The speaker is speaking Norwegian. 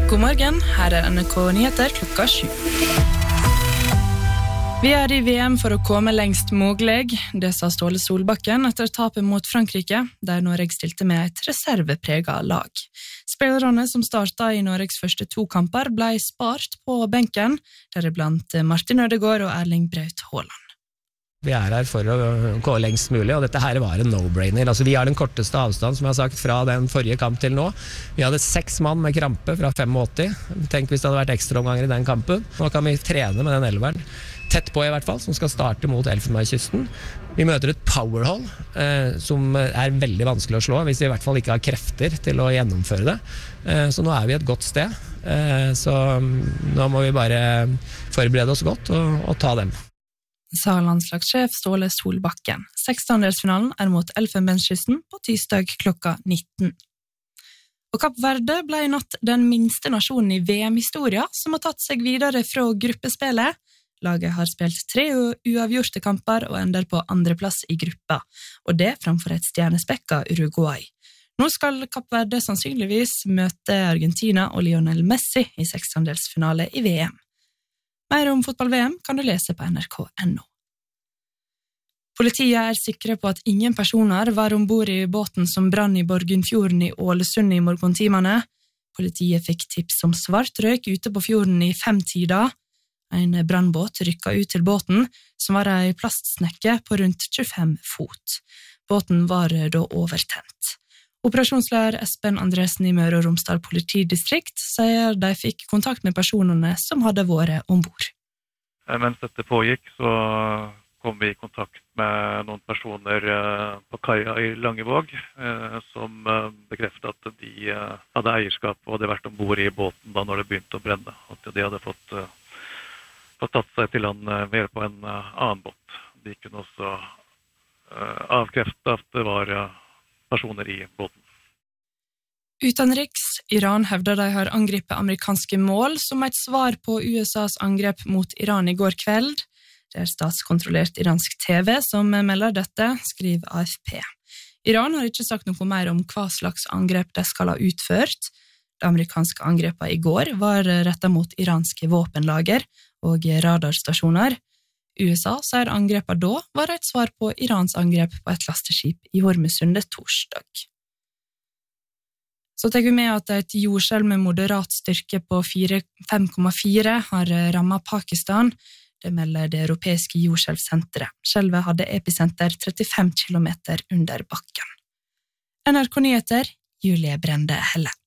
God morgen, her NRK Nyheter klokka 7. Vi I VM for å komme lengst mulig, det sa Ståle Solbakken etter tapet mot Frankrike, der Norge stilte med et reservepreget lag. Spillerne som startet I Norges første 2 kamper ble spart på benken, deriblant Martin Ødegaard og Erling Braut Haaland. Vi her for å gå lengst mulig, og dette her var en no-brainer. Altså, vi har den korteste avstand, som jeg har sagt, fra den forrige kamp til nå. Vi hadde 6 mann med krampe fra 85. Tenk hvis det hadde vært ekstraomganger I den kampen. Nå kan vi trene med den elveren. Tett på I hvert fall, som skal starte mot Elfenbenskysten. Vi møter et powerhold, som veldig vanskelig å slå, hvis vi I hvert fall ikke har krefter til å gjennomføre det. Så nå vi et godt sted. Så nå må vi bare forberede oss godt og ta dem. Sa landslagssjef Ståle Solbakken. 16-delsfinalen mot Elfenbenskysten på tirsdag klokka 19. Og Kapp Verde ble I natt den minste nasjonen I VM-historia som har tatt seg videre fra gruppespillet. Laget har spilt 3 uavgjorte kamper og ender på andreplass I gruppa, og det framfor et stjernespekka Uruguay. Nå skal Kapp Verde sannsynligvis møte Argentina og Lionel Messi I 16-delsfinale I VM. Mer om fotball-VM kan du lese på nrk.no. Politiet sikre på at ingen personer var ombord I båten som brann I Borgundfjorden I Ålesund I morgentimene. Politiet fikk tips om svart røyk ute på fjorden I 5-tida. En brannbåt rykket ut til båten, som var en plastsnekke på rundt 25 fot. Båten var da overtent. Operasjonsleder Espen Andresen I Møre og Romsdal politidistrikt sier de fikk kontakt med personene som hadde vært ombord. Mens dette pågikk, så kom vi I kontakt med noen personer på kaia I Langevåg, som bekreftet at de hadde eierskap og hadde vært ombord I båten da når det begynte å brenne. At de hadde fått tatt seg til land mer på en annen båt. De kunne også avkrefte at det var personer I båten. Utenriks, Iran hevder de har angrepet amerikanske mål som et svar på USAs angrep mot Iran I går kveld. Det statskontrollert iransk TV som melder dette, skriver AFP. Iran har ikke sagt noe mer om hva slags angrep de skal ha utført. Det amerikanske angrepet I går var rettet mot iranske våpenlager og radarstasjoner. USA sier angrepet da var et svar på Irans angrep på et lasteskip I Hormusundet torsdag. Så tar vi med at et jordskjelv med moderat styrke på 5,4 har rammet Pakistan. Det melder det europeiske jordskjelvsenteret. Skjelvet hadde episenter 35 kilometer under bakken. NRK Nyheter, Julie Brende Helle.